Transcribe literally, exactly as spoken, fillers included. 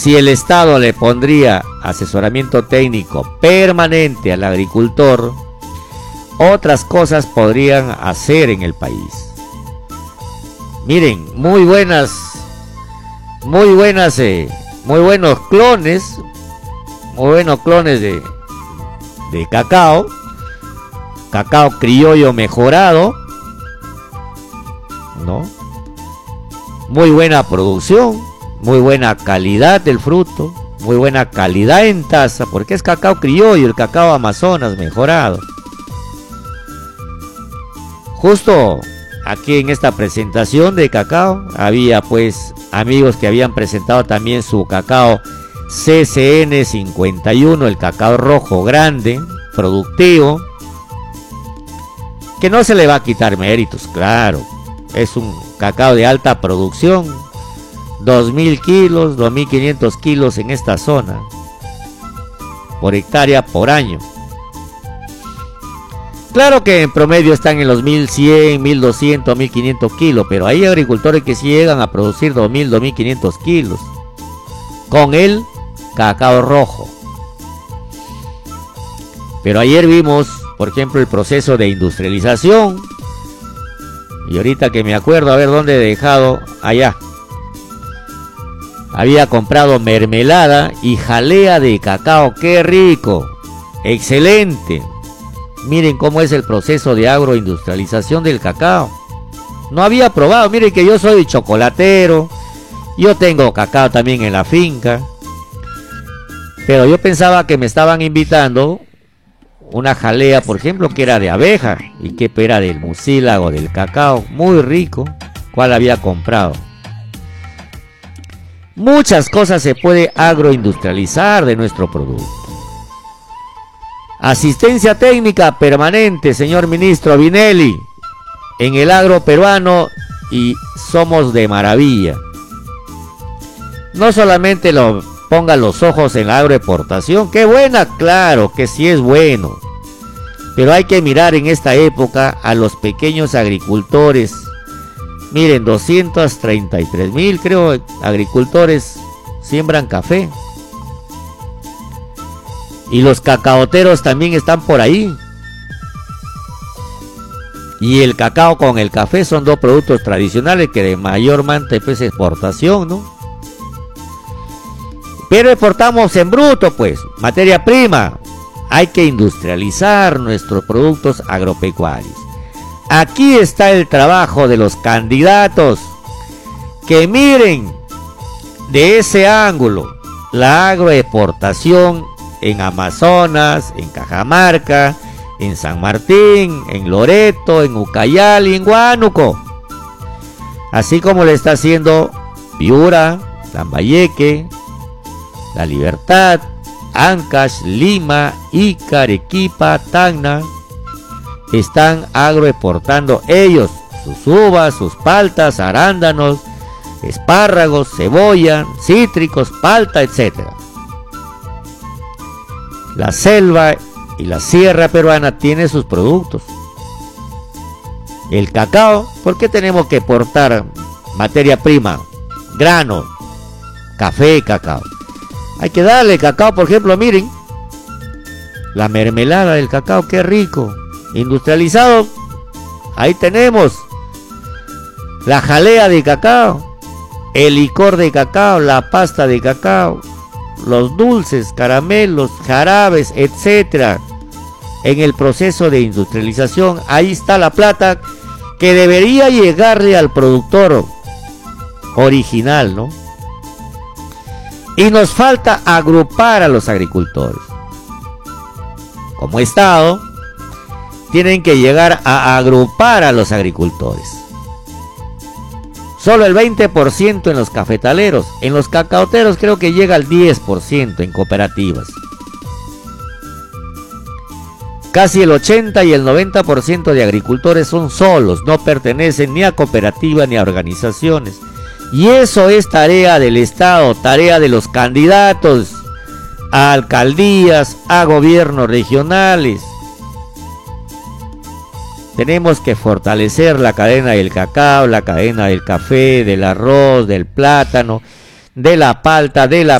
si el Estado le pondría asesoramiento técnico permanente al agricultor, otras cosas podrían hacer en el país. Miren, muy buenas, muy buenas, eh, muy buenos clones, muy buenos clones de, de cacao, cacao criollo mejorado, ¿no? Muy buena producción, muy buena calidad del fruto, muy buena calidad en taza, porque es cacao criollo, el cacao Amazonas mejorado. Justo aquí en esta presentación de cacao había pues amigos que habían presentado también su cacao C C N cincuenta y uno, el cacao rojo grande, productivo, que no se le va a quitar méritos, claro, es un cacao de alta producción, dos mil kilos, dos mil quinientos kilos en esta zona, por hectárea por año. Claro que en promedio están en los mil cien, mil doscientos, mil quinientos kilos, pero hay agricultores que sí llegan a producir dos mil, dos mil quinientos kilos con el cacao rojo. Pero ayer vimos, por ejemplo, el proceso de industrialización, y ahorita que me acuerdo, a ver dónde he dejado, allá. Había comprado mermelada y jalea de cacao, ¡qué rico! ¡Excelente! Miren cómo es el proceso de agroindustrialización del cacao. No había probado, miren que yo soy chocolatero, yo tengo cacao también en la finca, pero yo pensaba que me estaban invitando una jalea, por ejemplo, que era de abeja y que era del mucílago del cacao, muy rico, cual había comprado. Muchas cosas se puede agroindustrializar de nuestro producto. Asistencia técnica permanente, señor ministro Vinelli, en el agro peruano, y somos de maravilla. No solamente lo ponga los ojos en la agroexportación, qué buena, claro que sí es bueno, pero hay que mirar en esta época a los pequeños agricultores. Miren, doscientos treinta y tres mil, creo, agricultores siembran café. Y los cacaoteros también están por ahí. Y el cacao con el café son dos productos tradicionales que de mayormente pues exportación, ¿no? Pero exportamos en bruto, pues, materia prima. Hay que industrializar nuestros productos agropecuarios. Aquí está el trabajo de los candidatos, que miren de ese ángulo la agroexportación en Amazonas, en Cajamarca, en San Martín, en Loreto, en Ucayali y en Huánuco. Así como le está haciendo Piura, Lambayeque, La Libertad, Ancash, Lima, Ica, Arequipa, Tacna. Están agroexportando ellos sus uvas, sus paltas, arándanos, espárragos, cebolla, cítricos, palta, etcétera. La selva y la sierra peruana tiene sus productos. El cacao, ¿por qué tenemos que exportar materia prima? Grano, café y cacao. Hay que darle cacao, por ejemplo, miren, la mermelada del cacao, qué rico. Industrializado, ahí tenemos la jalea de cacao, el licor de cacao, la pasta de cacao, los dulces, caramelos, jarabes, etcétera. En el proceso de industrialización, ahí está la plata que debería llegarle al productor original, ¿no? Y nos falta agrupar a los agricultores. Como Estado, tienen que llegar a agrupar a los agricultores. Solo el veinte por ciento en los cafetaleros, en los cacaoteros creo que llega al diez por ciento en cooperativas. Casi el ochenta y el noventa por ciento de agricultores son solos, no pertenecen ni a cooperativas ni a organizaciones. Y eso es tarea del Estado, tarea de los candidatos a alcaldías, a gobiernos regionales. Tenemos que fortalecer la cadena del cacao, la cadena del café, del arroz, del plátano, de la palta, de la